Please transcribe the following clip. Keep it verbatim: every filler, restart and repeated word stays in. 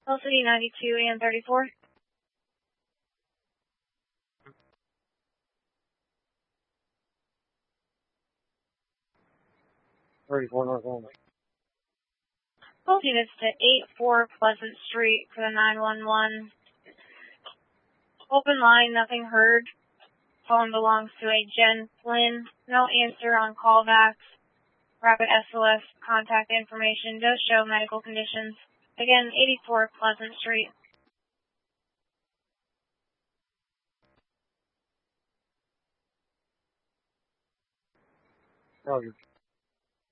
L C D ninety-two and thirty-four. thirty-four North only. Both units to eight four Pleasant Street for the nine one one. Open line, nothing heard. Phone belongs to a Jen Flynn. No answer on callbacks. Rapid S O S contact information does show medical conditions. Again, eighty-four Pleasant Street. Roger.